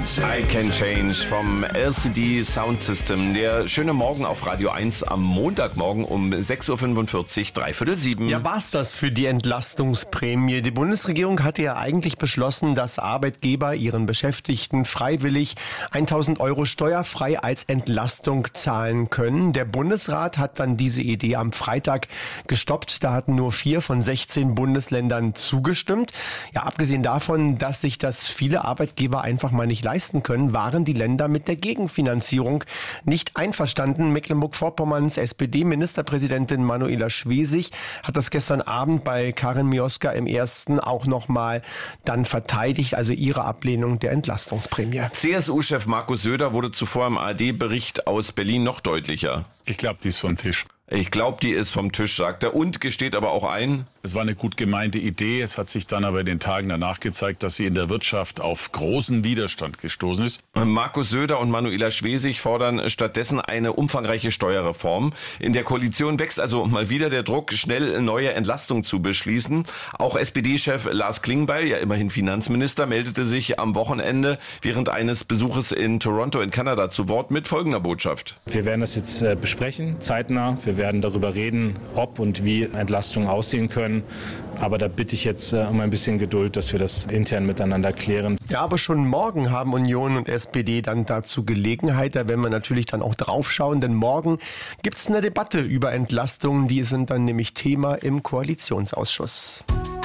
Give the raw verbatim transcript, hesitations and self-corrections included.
I Can Change vom L C D Sound System. Der schöne Morgen auf Radio eins am Montagmorgen um sechs Uhr fünfundvierzig, dreiviertel sieben. Ja, war's das für die Entlastungsprämie? Die Bundesregierung hatte ja eigentlich beschlossen, dass Arbeitgeber ihren Beschäftigten freiwillig tausend Euro steuerfrei als Entlastung zahlen können. Der Bundesrat hat dann diese Idee am Freitag gestoppt. Da hatten nur vier von sechzehn Bundesländern zugestimmt. Ja, abgesehen davon, dass sich das viele Arbeitgeber einfach mal nicht leisten können, waren die Länder mit der Gegenfinanzierung nicht einverstanden. Mecklenburg-Vorpommerns S P D-Ministerpräsidentin Manuela Schwesig hat das gestern Abend bei Karin Mioska im Ersten auch nochmal dann verteidigt, also ihre Ablehnung der Entlastungsprämie. C S U-Chef Markus Söder wurde zuvor im A R D-Bericht aus Berlin noch deutlicher. Ich glaube, die ist vom Tisch. Ich glaube, die ist vom Tisch, sagt er, und gesteht aber auch ein: Es war eine gut gemeinte Idee. Es hat sich dann aber in den Tagen danach gezeigt, dass sie in der Wirtschaft auf großen Widerstand gestoßen ist. Markus Söder und Manuela Schwesig fordern stattdessen eine umfangreiche Steuerreform. In der Koalition wächst also mal wieder der Druck, schnell neue Entlastungen zu beschließen. Auch S P D-Chef Lars Klingbeil, ja immerhin Finanzminister, meldete sich am Wochenende während eines Besuches in Toronto in Kanada zu Wort mit folgender Botschaft: Wir werden das jetzt äh, besprechen, zeitnah. Wir werden darüber reden, ob und wie Entlastungen aussehen können. Aber da bitte ich jetzt äh, um ein bisschen Geduld, dass wir das intern miteinander klären. Ja, aber schon morgen haben Union und S P D dann dazu Gelegenheit. Da werden wir natürlich dann auch drauf schauen, denn morgen gibt es eine Debatte über Entlastungen. Die sind dann nämlich Thema im Koalitionsausschuss.